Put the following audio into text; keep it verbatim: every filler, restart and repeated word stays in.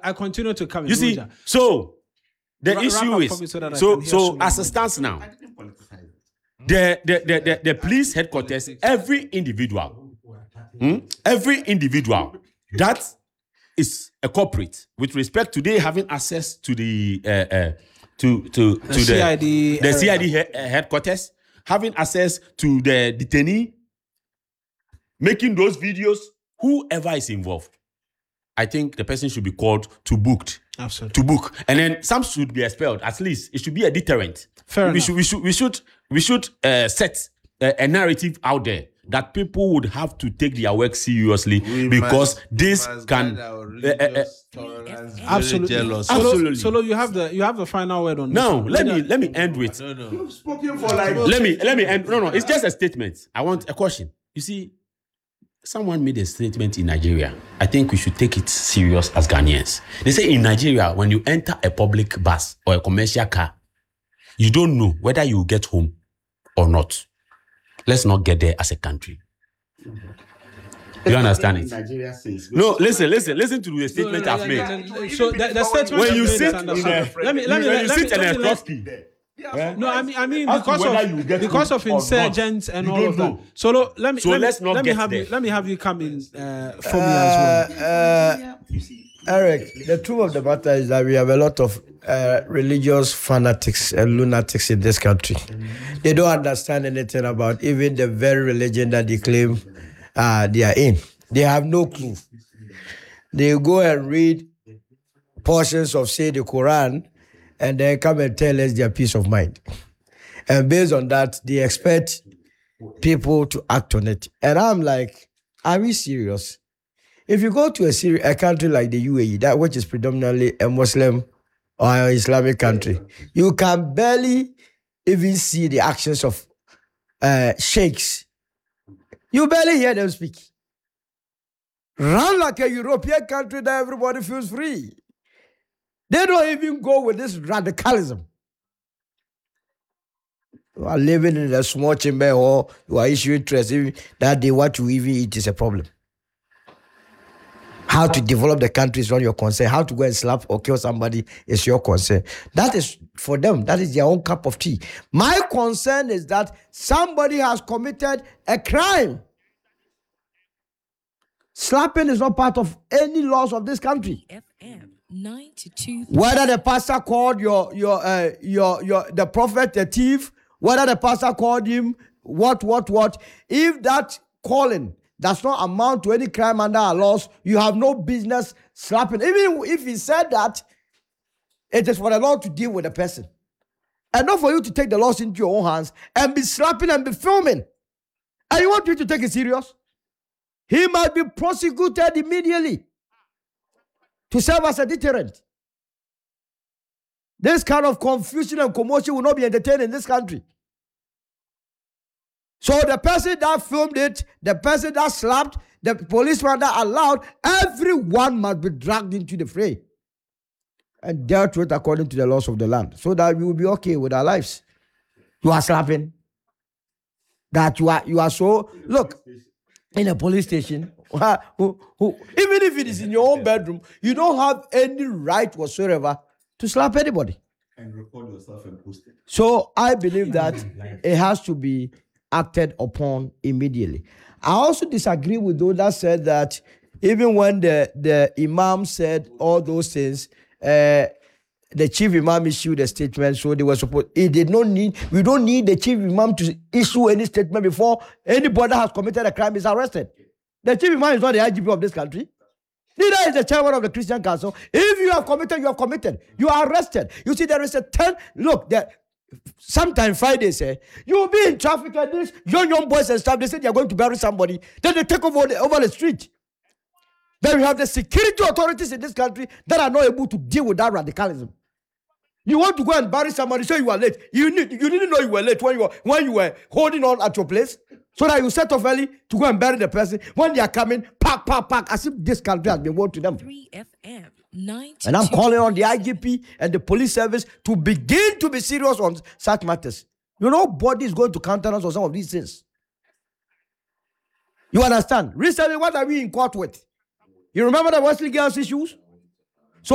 I continue to come. You see, Roger. so the Ra- issue wrap up is for me so that I so can hear so Solomon. as it stands now, the the the the, the police headquarters, every individual, hmm, every individual that is a corporate with respect to they having access to the uh, uh, to to to the C I D the C I D area. he- uh, headquarters, having access to the detainee, making those videos, whoever is involved, I think the person should be called to booked. Absolutely. To book, and then some should be expelled. At least it should be a deterrent. Fair we enough. should we should we should we should uh, set a, a narrative out there that people would have to take their work seriously We because must- this we must can guide our uh, uh, religious tolerance, very Absolutely. jealous. Solo, Absolutely. Solo, you have the you have the final word on now this. let me let me end with No, no. You've spoken for like. let me let me end no no it's just a statement. I want a question. You see, someone made a statement in Nigeria. I think we should take it serious as Ghanaians. They say in Nigeria, when you enter a public bus or a commercial car, you don't know whether you will get home or not. Let's not get there as a country. You understand it? Nigeria says. No, listen, listen, listen to the statement I've made. So the, the statement When I've you made sit is in understood. a, let me let me when let, you let sit me, in let a me let, trusty, no, I mean I mean As to because whether you of get because home of or not, insurgents and you all don't of that. know. So lo- let me So let me, let's not let me get have there. you let me have you come in uh, for me as well. Uh, Eric, the truth of the matter is that we have a lot of uh, religious fanatics and lunatics in this country. They don't understand anything about even the very religion that they claim uh, they are in. They have no clue. They go and read portions of, say, the Quran, and then come and tell us their peace of mind. And based on that, they expect people to act on it. And I'm like, are we serious? If you go to a, Syri- a country like the U A E, that which is predominantly a Muslim or an Islamic country, you can barely even see the actions of uh, sheikhs. You barely hear them speak. Run like a European country that everybody feels free. They don't even go with this radicalism. You are living in a small chamber or you are issuing trust. Even that day, what you even eat is a problem. How to develop the country is not your concern. How to go and slap or kill somebody is your concern. That is for them. That is their own cup of tea. My concern is that somebody has committed a crime. Slapping is not part of any laws of this country. F M ninety-two. Whether the pastor called your your uh, your your the prophet a thief, whether the pastor called him what what what, if that calling does not amount to any crime under our laws, you have no business slapping. Even if he said that, it is for the law to deal with the person, and not for you to take the laws into your own hands and be slapping and be filming. And you want me to take it serious? He might be prosecuted immediately to serve as a deterrent. This kind of confusion and commotion will not be entertained in this country. So the person that filmed it, the person that slapped, the policeman that allowed, everyone must be dragged into the fray and dealt with according to the laws of the land, so that we will be okay with our lives. You are slapping. That you are you are so look. In a police station, who, who, even if it is in your own bedroom, you don't have any right whatsoever to slap anybody. And record yourself and post it. So I believe that it has to be acted upon immediately. I also disagree with those that said that even when the, the imam said all those things, uh, the chief imam issued a statement, so they were supposed. It did not need. We don't need the chief imam to issue any statement before anybody that has committed a crime is arrested. The chief imam is not the I G P of this country. Neither is the chairman of the Christian Council. If you have committed, you have committed. You are arrested. You see, there is a ten. Look, there. Sometime Fridays, eh, you will be in traffic and this young young boys and stuff. They say they are going to bury somebody. Then they take over the, over the street. Then we have the security authorities in this country that are not able to deal with that radicalism. You want to go and bury somebody, so you are late. You need you didn't know you were late when you were when you were holding on at your place, so that you set off early to go and bury the person. When they are coming, pack, pack, pack, as if this country has been won to them. three F M ninety-two. And I'm calling on the I G P and the police service to begin to be serious on such matters. You know, nobody is going to countenance on some of these things. You understand? Recently, what are we in court with? You remember the Wesley Girls issues?